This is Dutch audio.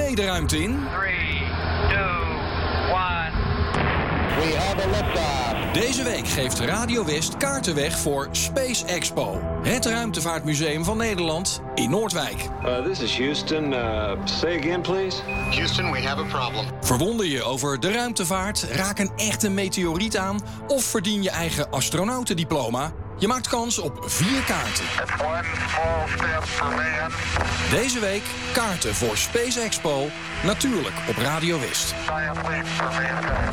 jij de ruimte in? 3, 2, 1. We have a liftoff. Deze week geeft Radio West kaarten weg voor Space Expo. Het ruimtevaartmuseum van Nederland in Noordwijk. This is Houston. Say again, please. Houston, we have a problem. Verwonder je over de ruimtevaart? Raak een echte meteoriet aan? Of verdien je eigen astronautendiploma? Je maakt kans op 4 kaarten. It's one small step for man. Deze week kaarten voor Space Expo. Natuurlijk op Radio West. Giant leap for mankind.